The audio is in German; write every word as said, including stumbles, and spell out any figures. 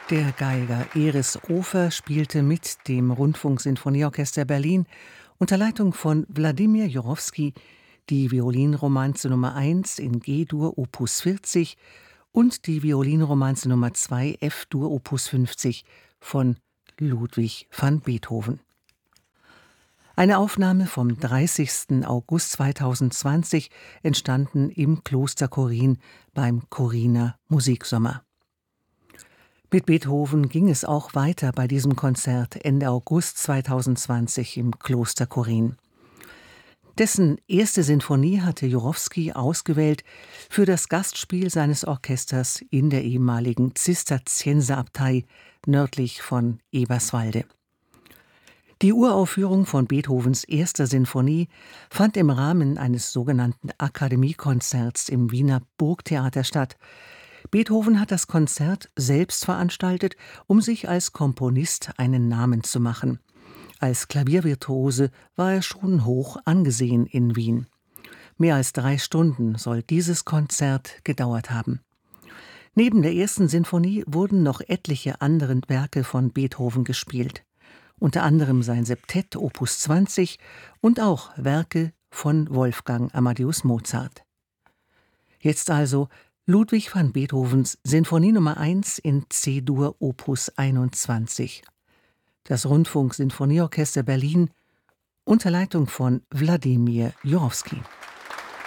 Der Geiger Eris Ofer spielte mit dem Rundfunksinfonieorchester Berlin unter Leitung von Wladimir Jurowski die Violinromanze Nummer eins in G-Dur Opus vierzig und die Violinromanze Nummer zwei F-Dur Opus fünfzig von Ludwig van Beethoven. Eine Aufnahme vom dreißigsten August zweitausendzwanzig, entstanden im Kloster Chorin beim Choriner Musiksommer. Mit Beethoven ging es auch weiter bei diesem Konzert Ende August zweitausendzwanzig im Kloster Chorin. Dessen erste Sinfonie hatte Jurowski ausgewählt für das Gastspiel seines Orchesters in der ehemaligen Zisterzienserabtei nördlich von Eberswalde. Die Uraufführung von Beethovens erster Sinfonie fand im Rahmen eines sogenannten Akademiekonzerts im Wiener Burgtheater statt. Beethoven hat das Konzert selbst veranstaltet, um sich als Komponist einen Namen zu machen. Als Klaviervirtuose war er schon hoch angesehen in Wien. Mehr als drei Stunden soll dieses Konzert gedauert haben. Neben der ersten Sinfonie wurden noch etliche andere Werke von Beethoven gespielt. Unter anderem sein Septett Opus zwanzig und auch Werke von Wolfgang Amadeus Mozart. Jetzt also Ludwig van Beethovens Sinfonie Nummer eins in C-Dur Opus einundzwanzig. Das Rundfunksinfonieorchester Berlin unter Leitung von Wladimir Jurowski.